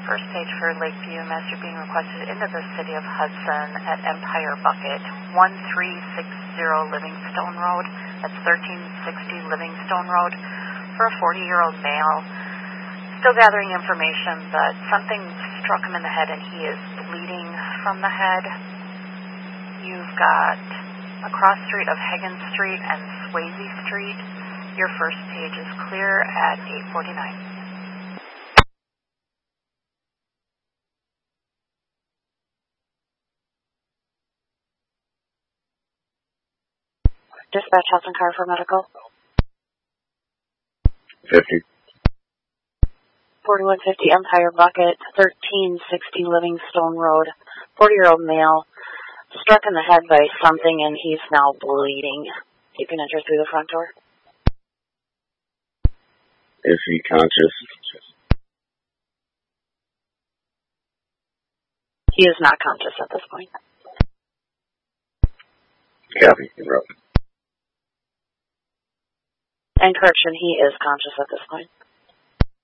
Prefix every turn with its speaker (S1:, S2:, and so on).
S1: first page for Lakeview, message being requested into the city of Hudson at Empire Bucket, 1360 Livingstone Road. That's 1360 Livingstone Road for a 40-year-old male. Still gathering information, but something struck him in the head and he is bleeding from the head. You've got a cross street of Higgins Street and Swayze Street. Your first page is clear at 8:49. Dispatch house and car for medical.
S2: 50.
S1: 4150 Empire Bucket, 1360 Livingstone Road, 40-year-old male, struck in the head by something and he's now bleeding. You can enter through the front door.
S2: Is he conscious?
S1: He is not conscious at this point.
S2: Copy. You're up.
S1: And correction, he is conscious at this point.